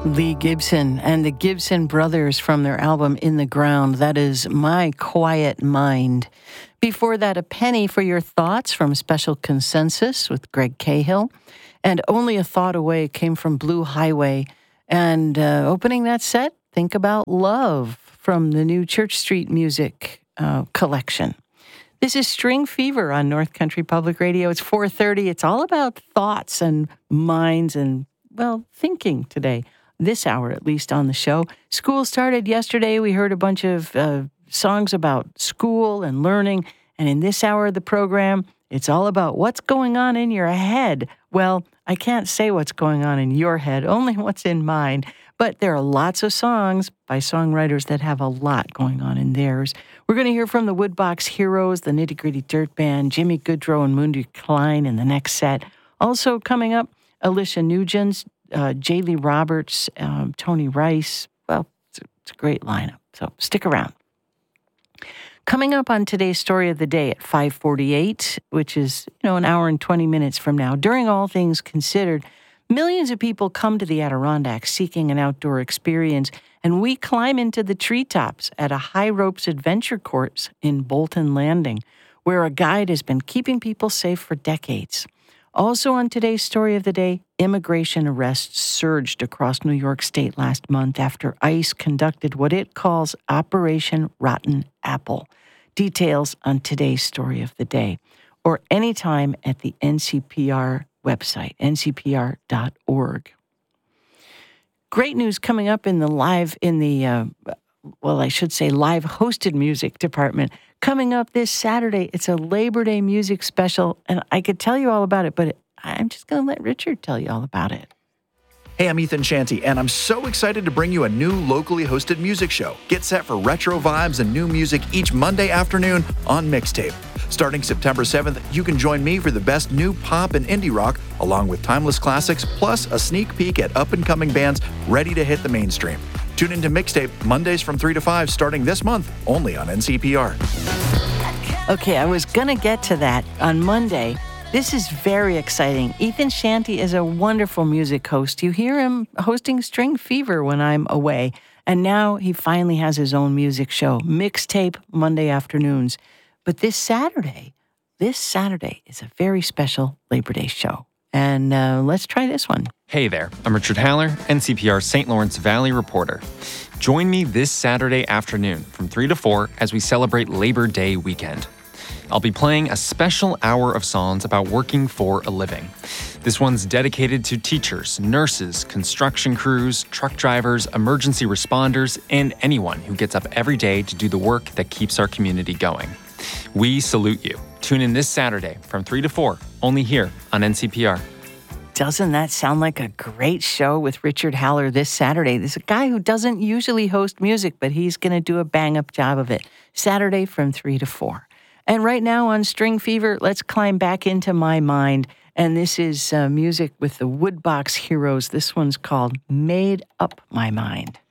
Lee Gibson and the Gibson Brothers from their album In the Ground. That is My Quiet Mind. Before that, A Penny for Your Thoughts from Special Consensus with Greg Cahill. And Only a Thought Away came from Blue Highway. And opening that set, Think About Love from the new Church Street Music collection. This is String Fever on North Country Public Radio. It's 4:30. It's all about thoughts and minds and, well, thinking today. This hour, at least, on the show. School started yesterday. We heard a bunch of songs about school and learning. And in this hour of the program, it's all about what's going on in your head. Well, I can't say what's going on in your head, only what's in mine. But there are lots of songs by songwriters that have a lot going on in theirs. We're going to hear from the Woodbox Heroes, the Nitty Gritty Dirt Band, Jimmy Goodrow and Mundi Klein in the next set. Also coming up, Alicia Nugent, Jaylee Roberts, Tony Rice. Well, it's a great lineup, so stick around. Coming up on today's Story of the Day at 5:48, which is, an hour and 20 minutes from now. During All Things Considered, millions of people come to the Adirondacks seeking an outdoor experience, and we climb into the treetops at a high ropes adventure course in Bolton Landing, where a guide has been keeping people safe for decades. Also on today's Story of the Day, immigration arrests surged across New York State last month after ICE conducted what it calls Operation Rotten Apple. Details on today's Story of the Day, or anytime at the NCPR website, ncpr.org. Great news coming up in the live hosted music department. Coming up this Saturday, it's a Labor Day music special, and I could tell you all about it, but I'm just going to let Richard tell you all about it. Hey, I'm Ethan Shanty, and I'm so excited to bring you a new locally hosted music show. Get set for retro vibes and new music each Monday afternoon on Mixtape. Starting September 7th, you can join me for the best new pop and indie rock, along with timeless classics, plus a sneak peek at up-and-coming bands ready to hit the mainstream. Tune into Mixtape Mondays from 3 to 5 starting this month, only on NCPR. Okay, I was going to get to that on Monday. This is very exciting. Ethan Shanty is a wonderful music host. You hear him hosting String Fever when I'm away. And now he finally has his own music show, Mixtape Monday afternoons. But this Saturday is a very special Labor Day show. And let's try this one. Hey there, I'm Richard Haller, NCPR's St. Lawrence Valley reporter. Join me this Saturday afternoon from 3 to 4 as we celebrate Labor Day weekend. I'll be playing a special hour of songs about working for a living. This one's dedicated to teachers, nurses, construction crews, truck drivers, emergency responders, and anyone who gets up every day to do the work that keeps our community going. We salute you. Tune in this Saturday from 3 to 4, only here on NCPR. Doesn't that sound like a great show with Richard Haller this Saturday? There's a guy who doesn't usually host music, but he's going to do a bang-up job of it. Saturday from 3 to 4. And right now on String Fever, let's climb back into my mind. And this is music with the Woodbox Heroes. This one's called Made Up My Mind.